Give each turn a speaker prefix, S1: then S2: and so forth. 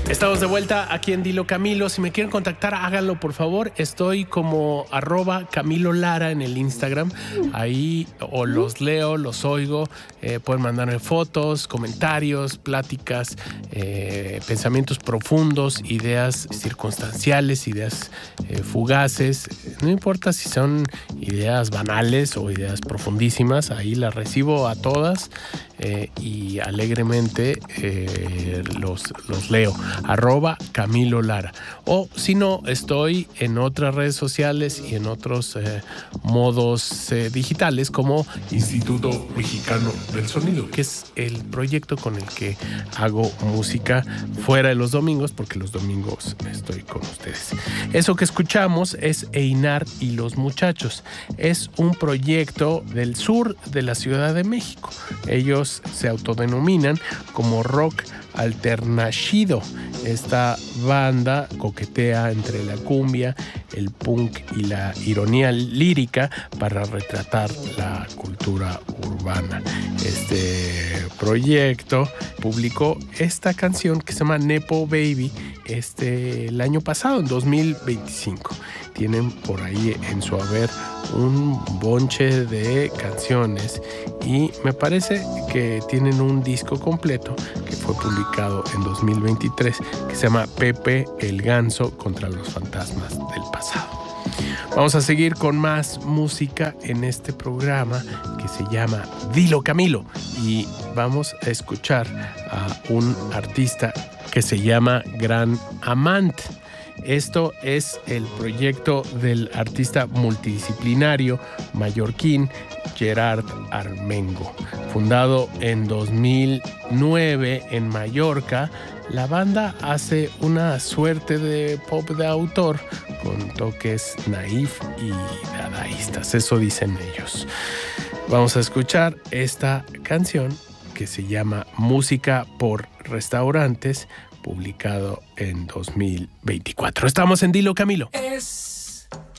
S1: Estamos de vuelta aquí en Dilo Camilo. Si me quieren contactar, háganlo por favor. Estoy como @Camilo Lara en el Instagram. Ahí o los leo, los oigo. Pueden mandarme fotos, comentarios, pláticas, pensamientos profundos, ideas circunstanciales, ideas fugaces. No importa si son ideas banales o ideas profundísimas. Ahí las recibo a todas y alegremente los leo. @Camilo Lara. O si no, estoy en otras redes sociales y en otros modos digitales como Instituto Mexicano del Sonido, que es el proyecto con el que hago música fuera de los domingos, porque los domingos estoy con ustedes. Eso que escuchamos es Einar y los Muchachos. Es un proyecto del sur de la Ciudad de México. Ellos se autodenominan como rock alternashido. Esta banda coquetea entre la cumbia, el punk y la ironía lírica para retratar la cultura urbana. Este proyecto publicó esta canción que se llama Nepo Baby el año pasado, en 2025. Tienen por ahí en su haber un bonche de canciones y me parece que tienen un disco completo que fue publicado en 2023 que se llama Pepe el Ganso contra los fantasmas del pasado. Vamos a seguir con más música en este programa que se llama Dilo Camilo y vamos a escuchar a un artista que se llama Gran Amant. Esto es el proyecto del artista multidisciplinario mallorquín Gerard Armengo. Fundado en 2009 en Mallorca, la banda hace una suerte de pop de autor con toques naif y dadaístas, eso dicen ellos. Vamos a escuchar esta canción que se llama Música por Restaurantes, publicado en 2024. Estamos en Dilo Camilo.